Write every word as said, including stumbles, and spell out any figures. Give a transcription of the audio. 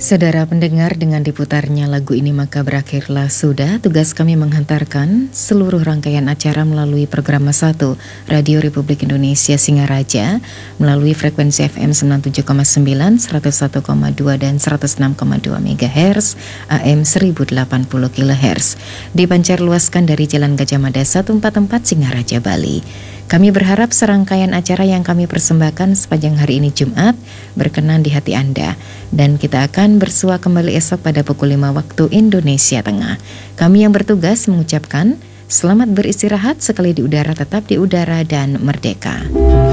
Saudara pendengar, dengan diputarnya lagu ini maka berakhirlah sudah tugas kami menghantarkan seluruh rangkaian acara melalui program satu Radio Republik Indonesia Singaraja melalui frekuensi F M sembilan puluh tujuh koma sembilan, seratus satu koma dua dan seratus enam koma dua megahertz, A M seribu delapan puluh kilohertz. Dipancar luaskan dari Jalan Gajah Mada seratus empat puluh empat Singaraja, Bali. Kami berharap serangkaian acara yang kami persembahkan sepanjang hari ini Jumat berkenan di hati Anda. Dan kita akan bersua kembali esok pada pukul lima waktu Indonesia Tengah. Kami yang bertugas mengucapkan selamat beristirahat, sekali di udara tetap di udara dan merdeka.